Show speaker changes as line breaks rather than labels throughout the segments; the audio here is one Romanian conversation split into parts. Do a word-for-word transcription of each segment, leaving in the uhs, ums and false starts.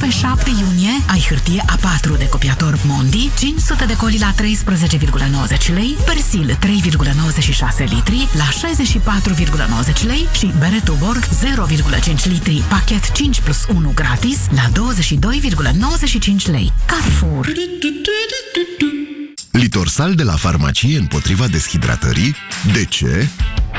pe șapte iunie ai hârtie A patru de copiator Mondi, cinci sute de coli la treisprezece virgulă nouăzeci lei, Persil trei virgulă nouăzeci și șase litri la șaizeci și patru virgulă nouăzeci lei și bere Tuborg zero virgulă cinci litri, pachet cinci plus unu gratis la douăzeci și doi virgulă nouăzeci și cinci lei. Carrefour.
Litorsal de la farmacie împotriva deshidratării? De ce?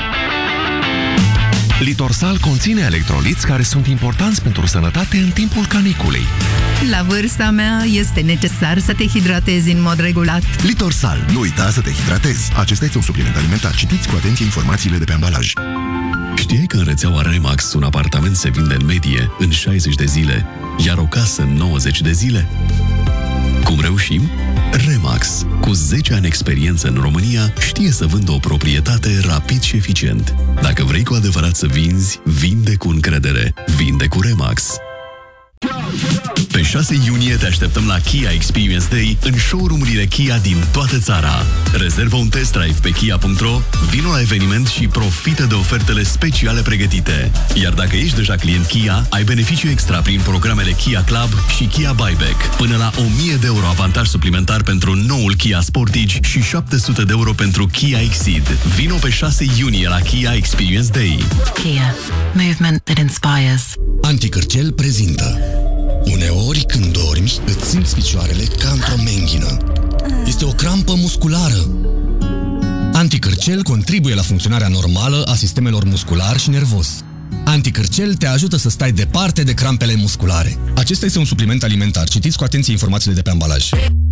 Litorsal conține electroliți care sunt importanți pentru sănătate în timpul caniculei.
La vârsta mea este necesar să te hidratezi în mod regulat.
Litorsal. Nu uita să te hidratezi. Acesta este un supliment alimentar. Citiți cu atenție informațiile de pe ambalaj.
Știai că în rețeaua Remax un apartament se vinde în medie în șaizeci de zile, iar o casă în nouăzeci de zile? Cum reușim? Remax, cu zece ani experiență în România, știe să vândă o proprietate rapid și eficient. Dacă vrei cu adevărat să vinzi, vinde cu încredere. Vinde cu Remax. Pe șase iunie te așteptăm la Kia Experience Day în showroom-urile Kia din toată țara. Rezervă un test drive pe kia punct ro, vino la eveniment și profită de ofertele speciale pregătite. Iar dacă ești deja client Kia, ai beneficiu extra prin programele Kia Club și Kia Buyback. Până la o mie de euro avantaj suplimentar pentru noul Kia Sportage și șapte sute de euro pentru Kia Exceed. Vino pe șase iunie la Kia Experience Day.
Kia. Movement that inspires.
Anticârcel prezintă. Uneori când dormi, îți simți picioarele ca într-o menghină. Este o crampă musculară. Anticârcel contribuie la funcționarea normală a sistemelor muscular și nervos. Anticârcel te ajută să stai departe de crampele musculare. Acesta este un supliment alimentar. Citiți cu atenție informațiile de pe ambalaj.